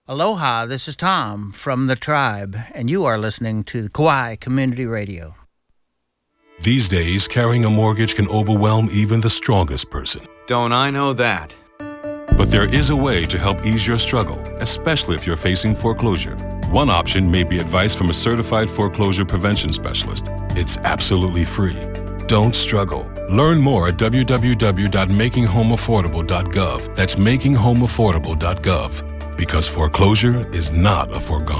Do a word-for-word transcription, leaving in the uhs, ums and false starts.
Aloha, this is Tom from The Tribe, and you are listening to Kauai Community Radio. These days, carrying a mortgage can overwhelm even the strongest person. Don't I know that? But there is a way to help ease your struggle, especially if you're facing foreclosure. One option may be advice from a certified foreclosure prevention specialist. It's absolutely free. Don't struggle. Learn more at w w w dot making home affordable dot gov. That's making home affordable dot gov. Because foreclosure is not a foregone